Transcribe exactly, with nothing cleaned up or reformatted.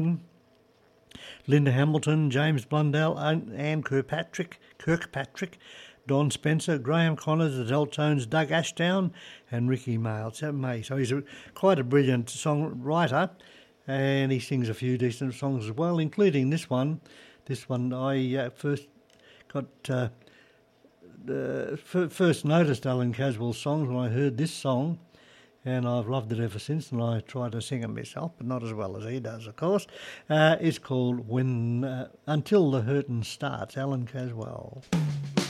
Linda Hamilton, James Blundell, Anne Kirkpatrick, Kirkpatrick, Don Spencer, Graham Connors, the Deltones, Doug Ashdown and Ricky May. So he's a, quite a brilliant songwriter, and he sings a few decent songs as well, including this one. This one I uh, first got uh, uh, f- first noticed Alan Caswell's songs when I heard this song, and I've loved it ever since, and I try to sing it myself, but not as well as he does, of course. Uh, it's called When uh, Until the Hurtin' Starts, Alan Caswell.